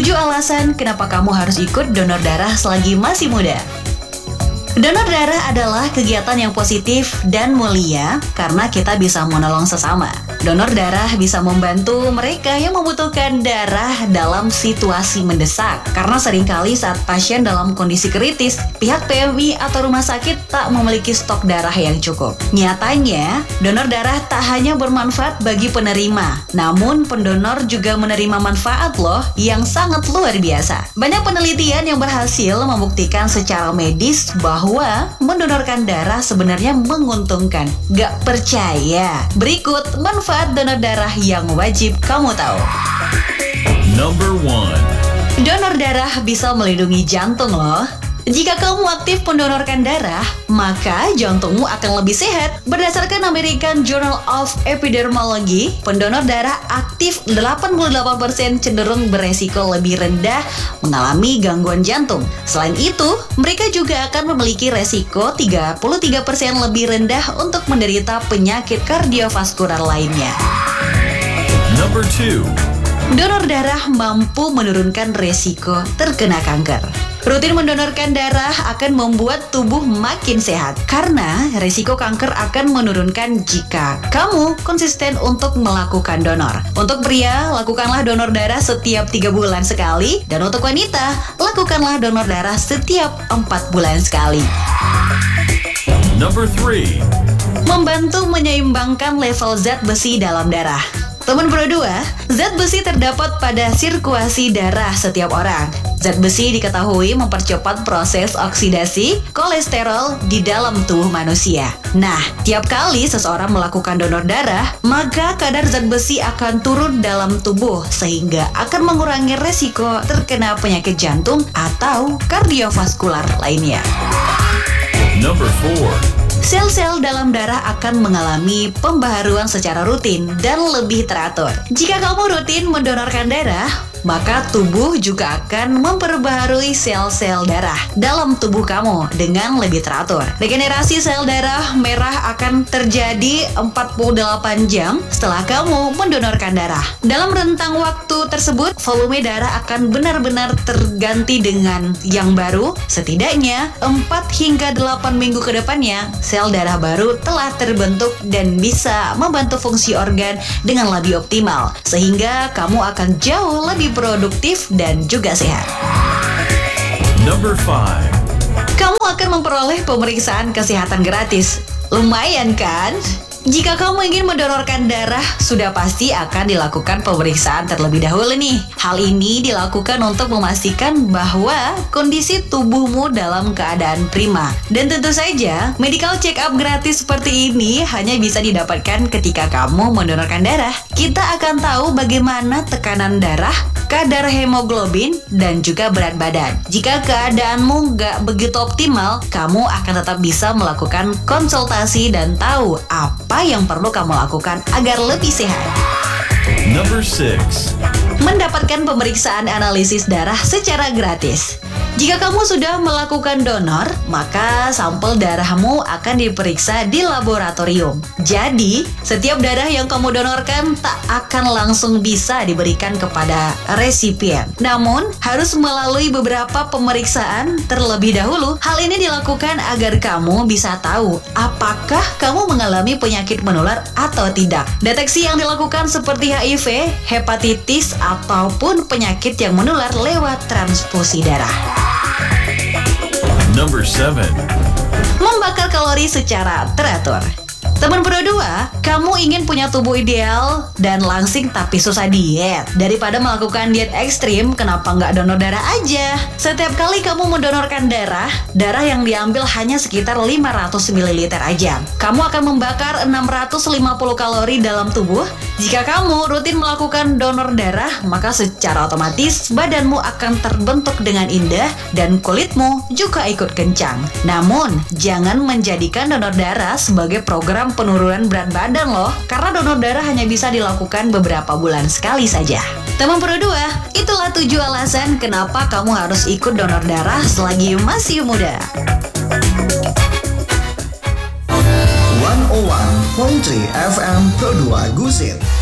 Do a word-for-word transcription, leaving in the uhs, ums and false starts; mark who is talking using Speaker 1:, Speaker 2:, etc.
Speaker 1: tujuh alasan kenapa kamu harus ikut donor darah selagi masih muda. Donor darah adalah kegiatan yang positif dan mulia karena kita bisa menolong sesama. Donor darah bisa membantu mereka yang membutuhkan darah dalam situasi mendesak. Karena seringkali saat pasien dalam kondisi kritis, pihak P M I atau rumah sakit tak memiliki stok darah yang cukup. Nyatanya, donor darah tak hanya bermanfaat bagi penerima, namun pendonor juga menerima manfaat loh yang sangat luar biasa. Banyak penelitian yang berhasil membuktikan secara medis bahwa mendonorkan darah sebenarnya menguntungkan. Gak percaya? Berikut manfaat donor darah yang wajib kamu tahu.
Speaker 2: Number one.
Speaker 1: Donor darah bisa melindungi jantung loh. Jika kamu aktif mendonorkan darah, maka jantungmu akan lebih sehat. Berdasarkan American Journal of Epidemiology, pendonor darah aktif delapan puluh delapan persen cenderung beresiko lebih rendah mengalami gangguan jantung. Selain itu, mereka juga akan memiliki resiko tiga puluh tiga persen lebih rendah untuk menderita penyakit kardiovaskular lainnya.
Speaker 2: Number two.
Speaker 1: Donor darah mampu menurunkan resiko terkena kanker. Rutin mendonorkan darah akan membuat tubuh makin sehat karena risiko kanker akan menurunkan jika kamu konsisten untuk melakukan donor. Untuk pria, lakukanlah donor darah setiap tiga bulan sekali, dan untuk wanita, lakukanlah donor darah setiap empat bulan sekali.
Speaker 2: Number three.
Speaker 1: Membantu menyeimbangkan level zat besi dalam darah. Teman Pro dua, zat besi terdapat pada sirkulasi darah setiap orang. Zat besi diketahui mempercepat proses oksidasi kolesterol di dalam tubuh manusia. Nah, tiap kali seseorang melakukan donor darah, maka kadar zat besi akan turun dalam tubuh sehingga akan mengurangi resiko terkena penyakit jantung atau kardiovaskular lainnya.
Speaker 2: Number four.
Speaker 1: Sel-sel dalam darah akan mengalami pembaharuan secara rutin dan lebih teratur. Jika kamu rutin mendonorkan darah, maka tubuh juga akan memperbaharui sel-sel darah dalam tubuh kamu dengan lebih teratur. Regenerasi sel darah merah akan terjadi empat puluh delapan jam setelah kamu mendonorkan darah. Dalam rentang waktu tersebut, volume darah akan benar-benar terganti dengan yang baru. Setidaknya empat hingga delapan minggu ke depannya, sel darah baru telah terbentuk dan bisa membantu fungsi organ dengan lebih optimal, sehingga kamu akan jauh lebih produktif dan juga sehat.
Speaker 2: Number five.
Speaker 1: Kamu akan memperoleh pemeriksaan kesehatan gratis. Lumayan kan? Jika kamu ingin mendonorkan darah, sudah pasti akan dilakukan pemeriksaan terlebih dahulu nih. Hal ini dilakukan untuk memastikan bahwa kondisi tubuhmu dalam keadaan prima. Dan tentu saja, medical check up gratis seperti ini hanya bisa didapatkan ketika kamu mendonorkan darah. Kita akan tahu bagaimana tekanan darah, kadar hemoglobin, dan juga berat badan. Jika keadaanmu nggak begitu optimal, kamu akan tetap bisa melakukan konsultasi dan tahu apa yang perlu kamu lakukan agar lebih sehat.
Speaker 2: Number six.
Speaker 1: Mendapatkan pemeriksaan analisis darah secara gratis. Jika kamu sudah melakukan donor, maka sampel darahmu akan diperiksa di laboratorium. Jadi, setiap darah yang kamu donorkan tak akan langsung bisa diberikan kepada resipien. Namun, harus melalui beberapa pemeriksaan terlebih dahulu. Hal ini dilakukan agar kamu bisa tahu apakah kamu mengalami penyakit menular atau tidak. Deteksi yang dilakukan seperti H I V, hepatitis, ataupun penyakit yang menular lewat transfusi darah.
Speaker 2: Number seven.
Speaker 1: Membakar kalori secara teratur. Teman Pro dua, kamu ingin punya tubuh ideal dan langsing tapi susah diet. Daripada melakukan diet ekstrim, kenapa nggak donor darah aja? Setiap kali kamu mendonorkan darah, darah yang diambil hanya sekitar lima ratus mililiter aja. Kamu akan membakar enam ratus lima puluh kalori dalam tubuh. Jika kamu rutin melakukan donor darah, maka secara otomatis badanmu akan terbentuk dengan indah dan kulitmu juga ikut kencang. Namun, jangan menjadikan donor darah sebagai program penurunan berat badan loh, karena donor darah hanya bisa dilakukan beberapa bulan sekali saja. Teman Pro dua, itulah tujuh alasan kenapa kamu harus ikut donor darah selagi masih muda.
Speaker 3: seratus satu koma tiga F M Pro dua Gusir.